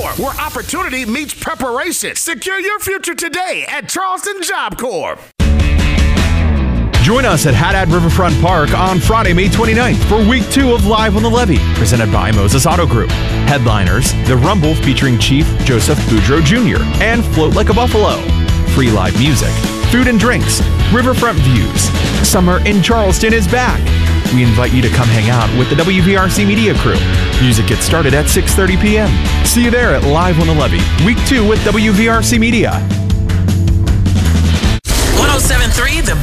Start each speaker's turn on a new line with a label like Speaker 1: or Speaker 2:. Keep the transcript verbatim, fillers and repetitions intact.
Speaker 1: Corp, where opportunity meets preparation. Secure your future today at Charleston Job Corp.
Speaker 2: Join us at Haddad Riverfront Park on Friday, May twenty-ninth for week two of Live on the Levee, presented by Moses Auto Group. Headliners, The Rumble featuring Chief Joseph Boudreaux Junior and Float Like a Buffalo. Free live music, food and drinks, riverfront views. Summer in Charleston is back. We invite you to come hang out with the W V R C Media crew. Music gets started at six thirty p.m. See you there at Live on the Levee, week two with W V R C Media.
Speaker 3: one oh seven point three The